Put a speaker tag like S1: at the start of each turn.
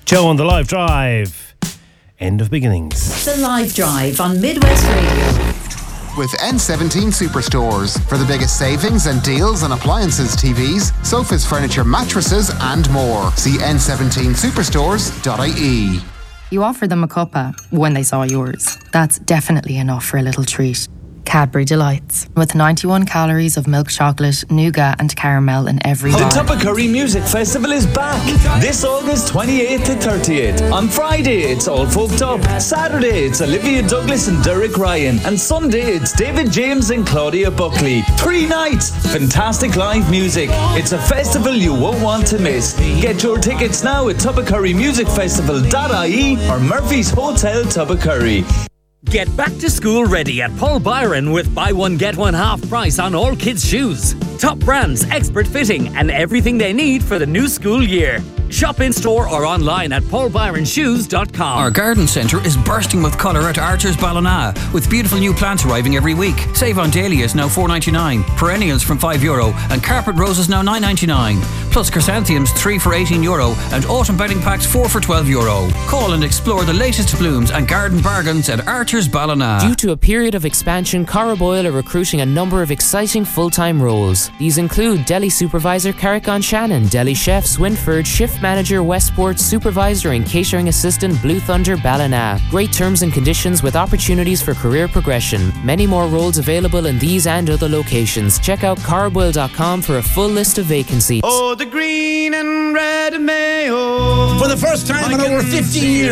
S1: Joe on the Live Drive. End of beginnings.
S2: The Live Drive on Midwest Radio.
S3: With N17 Superstores for the biggest savings and deals on appliances, TVs, sofas, furniture, mattresses and more. See n17superstores.ie.
S4: You offered them a cuppa when they saw yours. That's definitely enough for a little treat. Cadbury Delights, with 91 calories of milk chocolate, nougat and caramel in every bar.
S5: The Tubbercurry Music Festival is back this August 28th to 30th. On Friday it's All Folked Up, Saturday it's Olivia Douglas and Derek Ryan, and Sunday it's David James and Claudia Buckley. 3 nights, fantastic live music. It's a festival you won't want to miss. Get your tickets now at tubbercurrymusicfestival.ie or Murphy's Hotel Tubbercurry.
S6: Get back to school ready at Paul Byron with buy one get one half price on all kids' shoes. Top brands, expert fitting and everything they need for the new school year. Shop in store or online at paulbyronshoes.com.
S7: Our garden centre is bursting with colour at Archer's Ballina, with beautiful new plants arriving every week. Save on dahlias now €4.99, perennials from €5 and carpet roses now €9.99. Plus chrysanthemums 3 for €18 and autumn bedding packs 4 for €12. Call and explore the latest blooms and garden bargains at Archer's Ballina.
S8: Due to a period of expansion, Carraboyle are recruiting a number of exciting full-time roles. These include Deli Supervisor Carrick-on Shannon, Deli Chef Swinford, Shift Manager Westport, Supervisor and Catering Assistant Blue Thunder Ballina. Great terms and conditions with opportunities for career progression. Many more roles available in these and other locations. Check out carraboyle.com for a full list of vacancies.
S9: Oh, the green and red Mayo. For the first time in over 15 years.